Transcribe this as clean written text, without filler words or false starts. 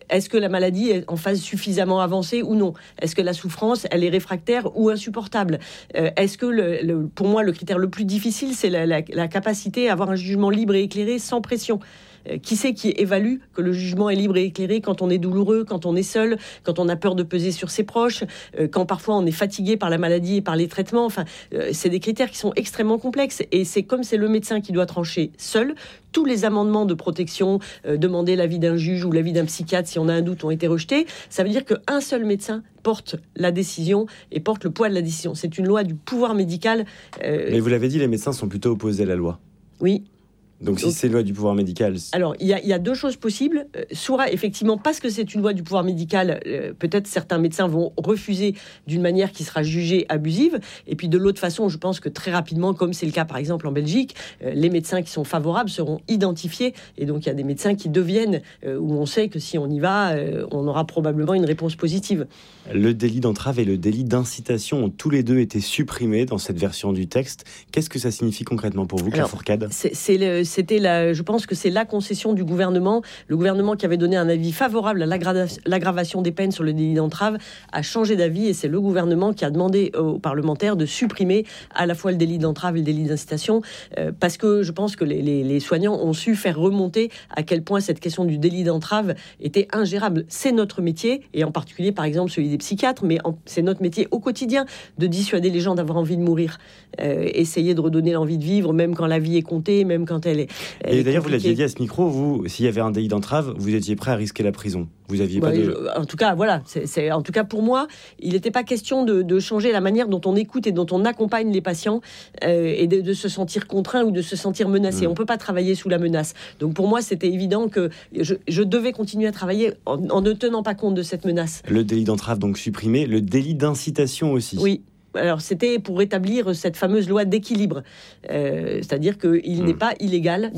Est-ce que la maladie est en phase suffisamment avancée ou non ? Est-ce que la souffrance, elle est réfractaire ou insupportable ? Est-ce que, pour moi, le critère le plus difficile, c'est la capacité à avoir un jugement libre et éclairé sans pression ? Qui c'est qui évalue que le jugement est libre et éclairé quand on est douloureux, quand on est seul, quand on a peur de peser sur ses proches, quand parfois on est fatigué par la maladie et par les traitements. Enfin, c'est des critères qui sont extrêmement complexes. Et c'est comme c'est le médecin qui doit trancher seul. Tous les amendements de protection, demander l'avis d'un juge ou l'avis d'un psychiatre si on a un doute, ont été rejetés. Ça veut dire qu'un seul médecin porte la décision et porte le poids de la décision. C'est une loi du pouvoir médical. Mais vous l'avez dit, les médecins sont plutôt opposés à la loi. Oui. Donc si c'est loi du pouvoir médical... Alors, il y a deux choses possibles. Soit, effectivement, parce que c'est une loi du pouvoir médical, peut-être certains médecins vont refuser d'une manière qui sera jugée abusive. Et puis, de l'autre façon, je pense que très rapidement, comme c'est le cas, par exemple, en Belgique, les médecins qui sont favorables seront identifiés. Et donc, il y a des médecins qui deviennent, où on sait que si on y va, on aura probablement une réponse positive. Le délit d'entrave et le délit d'incitation ont tous les deux été supprimés dans cette version du texte. Qu'est-ce que ça signifie concrètement pour vous, Claire Fourcade ? Je pense que c'est la concession du gouvernement. Le gouvernement qui avait donné un avis favorable à l'aggravation des peines sur le délit d'entrave a changé d'avis et c'est le gouvernement qui a demandé aux parlementaires de supprimer à la fois le délit d'entrave et le délit d'incitation parce que je pense que les soignants ont su faire remonter à quel point cette question du délit d'entrave était ingérable. C'est notre métier et en particulier par exemple celui des psychiatres, mais c'est notre métier au quotidien de dissuader les gens d'avoir envie de mourir. Essayer de redonner l'envie de vivre même quand la vie est comptée, même quand elle est d'ailleurs, vous l'aviez dit à ce micro, vous, s'il y avait un délit d'entrave, vous étiez prêt à risquer la prison. Vous aviez pas de... En tout cas, voilà. En tout cas, pour moi, il n'était pas question de changer la manière dont on écoute et dont on accompagne les patients et de se sentir contraint ou de se sentir menacé. On ne peut pas travailler sous la menace. Donc pour moi, c'était évident que je devais continuer à travailler en ne tenant pas compte de cette menace. Le délit d'entrave donc supprimé, le délit d'incitation aussi. Oui. Alors, c'était pour rétablir cette fameuse loi d'équilibre. C'est-à-dire qu'il n'est pas illégal